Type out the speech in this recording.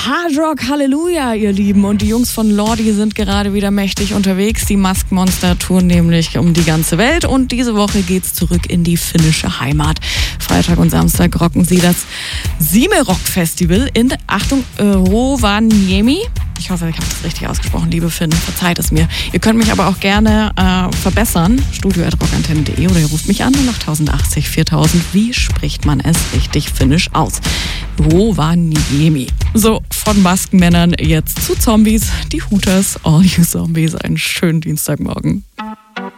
Hard Rock Halleluja, ihr Lieben. Und die Jungs von Lordi sind gerade wieder mächtig unterwegs. Die Mask Monster touren nämlich um die ganze Welt. Und diese Woche geht's zurück in die finnische Heimat. Freitag und Samstag rocken sie das Simerock Festival in, Achtung, Rovaniemi. Ich hoffe, ich habe das richtig ausgesprochen, liebe Finn. Verzeiht es mir. Ihr könnt mich aber auch gerne verbessern. studio@rockantenne.de oder ihr ruft mich an 0880 4000. Wie spricht man es richtig finnisch aus? Rovaniemi. So, von Maskenmännern jetzt zu Zombies. Die Hooters, all you Zombies. Einen schönen Dienstagmorgen.